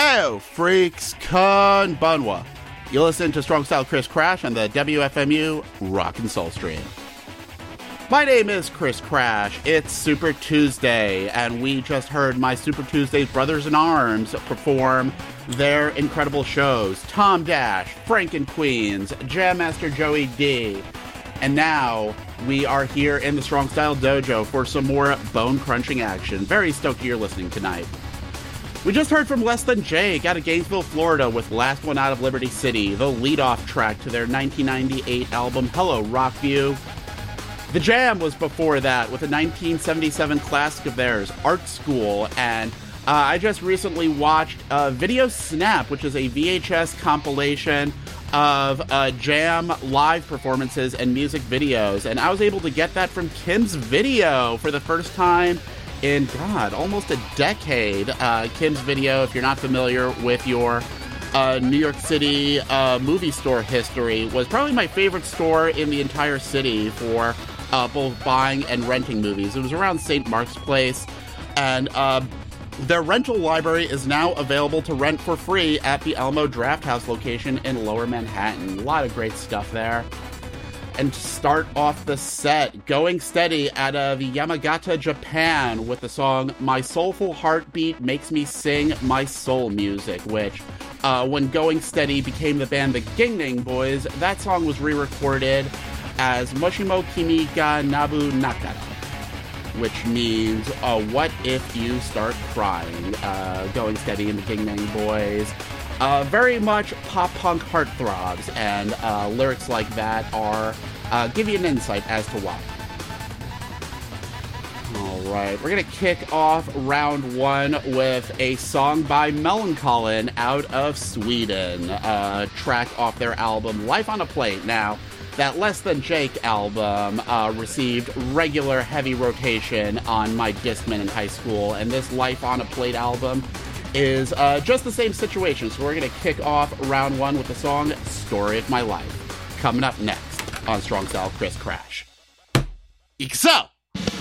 Heyo, freaks, konbanwa. You listen to Strong Style Chris Crash on the WFMU Rock and Soul Stream. My name is Chris Crash. It's Super Tuesday, and we just heard my Super Tuesday's Brothers in Arms perform their incredible shows. Tom Dash, Frank and Queens, Jam Master Joey D. And now we are here in the Strong Style Dojo for some more bone-crunching action. Very stoked you're listening tonight. We just heard from Less Than Jake out of Gainesville, Florida with Last One Out of Liberty City, the lead-off track to their 1998 album Hello Rockview. The Jam was before that with a 1977 classic of theirs, Art School, and I just recently watched Video Snap, which is a VHS compilation of Jam live performances and music videos, and I was able to get that from Kim's Video for the first time in, almost a decade. Kim's Video, if you're not familiar with your New York City movie store history, was probably my favorite store in the entire city for both buying and renting movies. It was around St. Mark's Place, and their rental library is now available to rent for free at the Elmo Drafthouse location in Lower Manhattan. A lot of great stuff there. And to start off the set, Going Steady out of Yamagata, Japan, with the song My Soulful Heartbeat Makes Me Sing My Soul Music, which, when Going Steady became the band The Ginning Boys, that song was re-recorded as Moshimo Kimi ga Nabu Nakara, which means, what if you start crying? Going Steady and the Ginning Boys. Very much pop-punk heartthrobs, and lyrics like that are give you an insight as to why. Alright, we're going to kick off round one with a song by Millencolin out of Sweden, a track off their album Life on a Plate. Now, that Less Than Jake album received regular heavy rotation on my Discman in high school, and this Life on a Plate album is just the same situation. So we're going to kick off round one with the song Story of My Life. Coming up next on Strong Style Chris Crash. Ikuso!